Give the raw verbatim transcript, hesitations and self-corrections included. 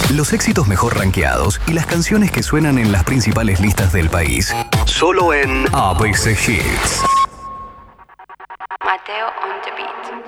Los éxitos mejor rankeados y las canciones que suenan en las principales listas del país. Solo en A B C Hits. Mateo on the beat.